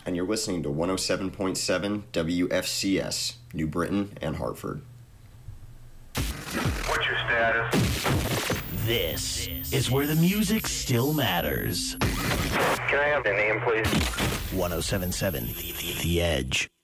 and you're listening to 107.7 WFCS, New Britain and Hartford. What's your status? This is where the music still matters. Can I have the name, please? 107.7 The Edge.